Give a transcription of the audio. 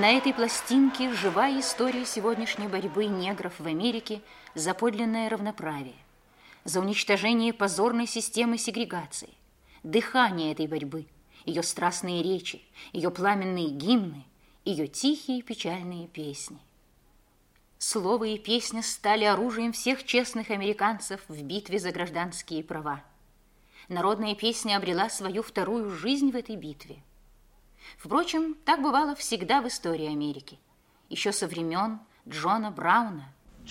На этой пластинке живая история сегодняшней борьбы негров в Америке за подлинное равноправие, за уничтожение позорной системы сегрегации, дыхание этой борьбы, ее страстные речи, ее пламенные гимны, ее тихие печальные песни. Слово и песня стали оружием всех честных американцев в битве за гражданские права. Народная песня обрела свою вторую жизнь в этой битве. Впрочем, так бывало всегда в истории Америки, еще со времен Джона Брауна,